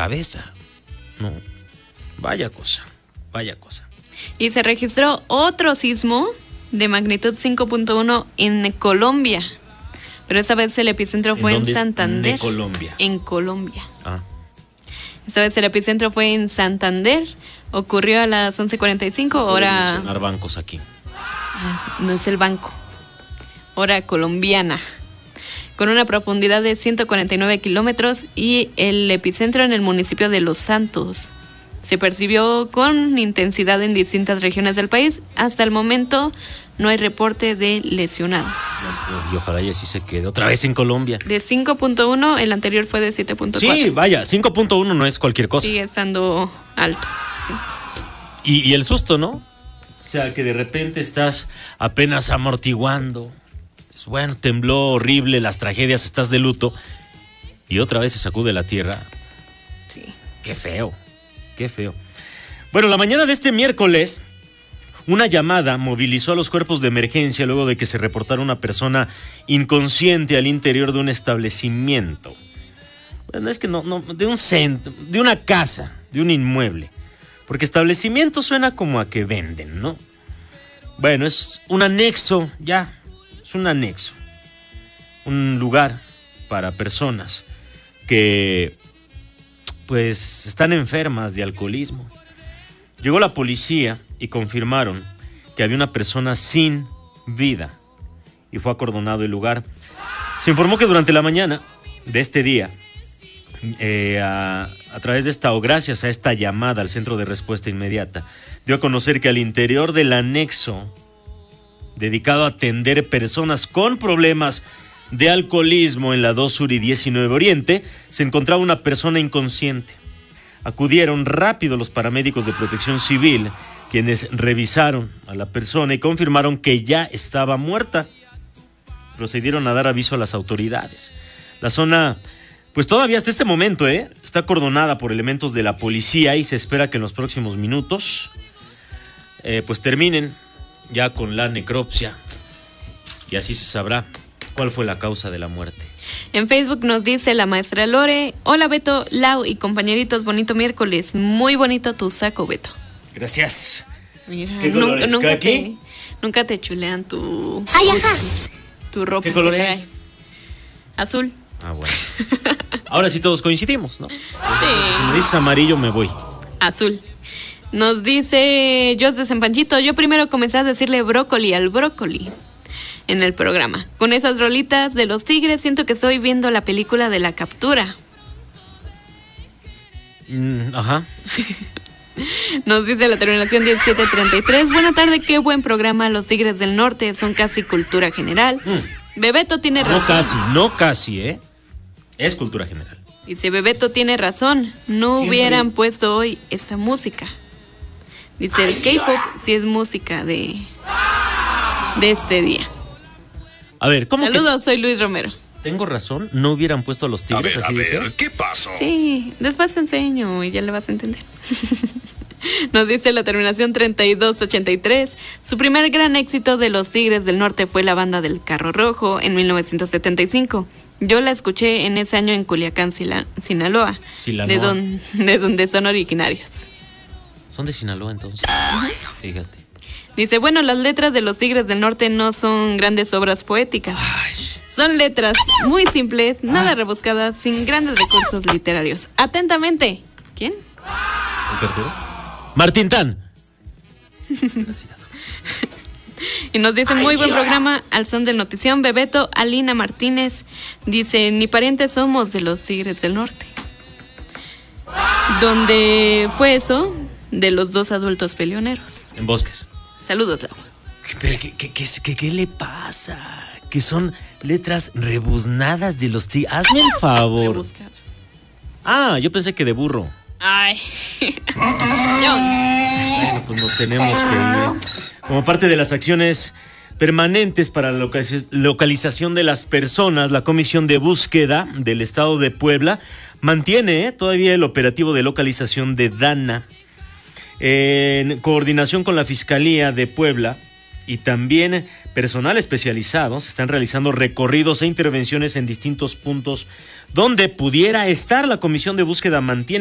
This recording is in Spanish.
cabeza. No, vaya cosa. Y se registró otro sismo de magnitud 5.1 en Colombia. Pero esta vez el epicentro fue en Santander. En Colombia. Esta vez el epicentro fue en Santander. Ocurrió a las 11:45, hora... mencionar bancos aquí. No es el banco. Hora colombiana. Con una profundidad de 149 kilómetros y el epicentro en el municipio de Los Santos. Se percibió con intensidad en distintas regiones del país. Hasta el momento no hay reporte de lesionados. Y ojalá y así se quede otra vez en Colombia. De 5.1, el anterior fue de 7.4. Sí, vaya, 5.1 no es cualquier cosa. Sigue estando alto, sí. Y el susto, ¿no? O sea, que de repente estás apenas amortiguando. Bueno, tembló horrible, las tragedias, estás de luto. Y otra vez se sacude la tierra. Sí. Qué feo. Bueno, la mañana de este miércoles, una llamada movilizó a los cuerpos de emergencia luego de que se reportara una persona inconsciente al interior de un establecimiento. Bueno, es que no, de un centro, de una casa, de un inmueble. Porque establecimiento suena como a que venden, ¿no? Bueno, es un anexo, ya. Es un anexo. Un lugar para personas que pues están enfermas de alcoholismo. Llegó la policía y confirmaron que había una persona sin vida y fue acordonado el lugar. Se informó que durante la mañana de este día, a través de esta o gracias a esta llamada al centro de respuesta inmediata, dio a conocer que al interior del anexo dedicado a atender personas con problemas de alcoholismo en la 2 Sur y 19 Oriente, se encontraba una persona inconsciente. Acudieron rápido los paramédicos de Protección Civil, quienes revisaron a la persona y confirmaron que ya estaba muerta. Procedieron a dar aviso a las autoridades. La zona, pues todavía hasta este momento, está acordonada por elementos de la policía y se espera que en los próximos minutos, pues terminen ya con la necropsia y así se sabrá cuál fue la causa de la muerte. En Facebook nos dice la maestra Lore: hola Beto, Lau y compañeritos, bonito miércoles, muy bonito tu saco, Beto. Gracias. Mira, ¿Qué colores? nunca te chulean tu ropa. ¿Qué color es? Azul. Ah, bueno. Ahora sí todos coincidimos, ¿no? Sí. Si me dices amarillo me voy. Azul. Nos dice Jos de Sempanchito: yo primero comencé a decirle brócoli al brócoli en el programa. Con esas rolitas de los tigres siento que estoy viendo la película de La Captura. Ajá. Nos dice la terminación 1733: buena tarde, qué buen programa. Los Tigres del Norte son casi cultura general. Bebeto tiene razón. No casi, es cultura general. Dice Bebeto tiene razón, no Siempre hubieran puesto hoy esta música. Dice el K-pop sí es música de este día. A ver, ¿cómo Saludos, soy Luis Romero. ¿Tengo razón? ¿No hubieran puesto a los tigres así dice? ¿Qué pasó? Sí, después te enseño y ya le vas a entender. Nos dice la terminación 3283: su primer gran éxito de los Tigres del Norte fue la banda del Carro Rojo en 1975. Yo la escuché en ese año en Culiacán, Sinaloa, de donde son originarios. Son de Sinaloa entonces. Fíjate. Dice, bueno, las letras de los Tigres del Norte no son grandes obras poéticas. Son letras muy simples, nada rebuscadas, sin grandes recursos literarios. Atentamente. ¿Quién? ¿El cartero? Martín Tan. Y nos dice, muy buen programa, al son del notición. Bebeto, Alina Martínez dice, ni parientes somos de los Tigres del Norte. ¿Dónde fue eso? De los dos adultos peleoneros. En Bosques. Saludos, Lau. ¿Pero qué le pasa? Que son letras rebuznadas de los tigres. Hazme el favor. Rebuscadas. Ah, yo pensé que de burro. Ay. Bueno, pues nos tenemos que ir. Como parte de las acciones permanentes para la localización de las personas, la Comisión de Búsqueda del Estado de Puebla mantiene todavía el operativo de localización de Dana. En coordinación con la Fiscalía de Puebla y también personal especializado, se están realizando recorridos e intervenciones en distintos puntos donde pudiera estar. La Comisión de Búsqueda mantiene